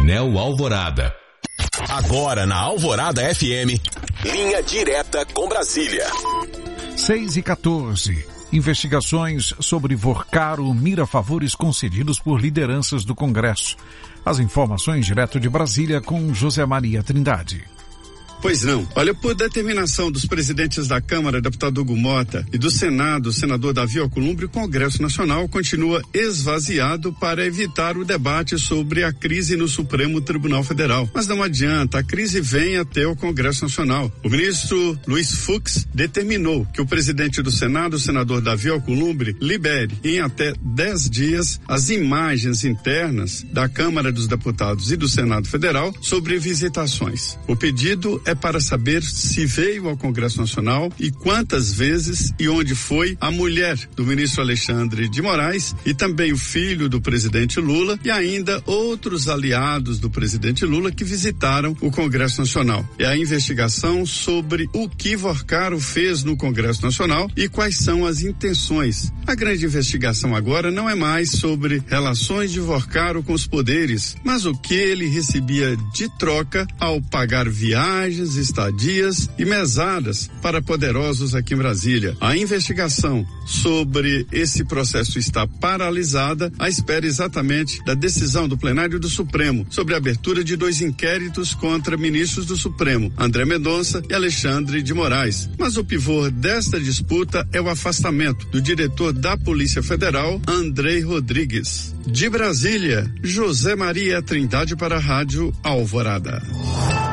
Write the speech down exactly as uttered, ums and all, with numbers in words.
Painel Alvorada. Agora na Alvorada F M, linha direta com Brasília. seis e quatorze. Investigações sobre Vorcaro mira favores concedidos por lideranças do Congresso. As informações direto de Brasília com José Maria Trindade. Pois não. Olha, por determinação dos presidentes da Câmara, deputado Hugo Mota, e do Senado, senador Davi Alcolumbre, o Congresso Nacional continua esvaziado para evitar o debate sobre a crise no Supremo Tribunal Federal. Mas não adianta, a crise vem até o Congresso Nacional. O ministro Luiz Fux determinou que o presidente do Senado, o senador Davi Alcolumbre, libere em até dez dias as imagens internas da Câmara dos Deputados e do Senado Federal sobre visitações. O pedido é para saber se veio ao Congresso Nacional e quantas vezes e onde foi a mulher do ministro Alexandre de Moraes e também o filho do presidente Lula e ainda outros aliados do presidente Lula que visitaram o Congresso Nacional. É a investigação sobre o que Vorcaro fez no Congresso Nacional e quais são as intenções. A grande investigação agora não é mais sobre relações de Vorcaro com os poderes, mas o que ele recebia de troca ao pagar viagens, estadias e mesadas para poderosos aqui em Brasília. A investigação sobre esse processo está paralisada à espera exatamente da decisão do plenário do Supremo sobre a abertura de dois inquéritos contra ministros do Supremo, André Mendonça e Alexandre de Moraes. Mas o pivô desta disputa é o afastamento do diretor da Polícia Federal, Andrei Rodrigues. De Brasília, José Maria Trindade para a Rádio Alvorada.